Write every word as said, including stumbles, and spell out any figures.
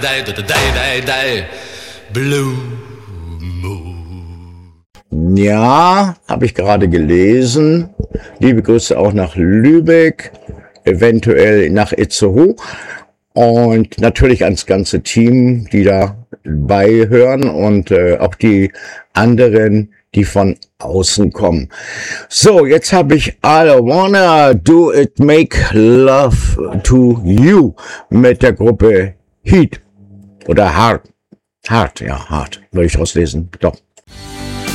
Day, day, day, day, Blue Moon. Ja, habe ich gerade gelesen. Liebe Grüße auch nach Lübeck, eventuell nach Itzehoe und natürlich ans ganze Team, die dabei hören und äh, auch die anderen, die von außen kommen. So, jetzt habe ich I Wanna Do It Make Love to You mit der Gruppe Heat oder Hard. Hard, ja, Hard, würde ich rauslesen. Doch.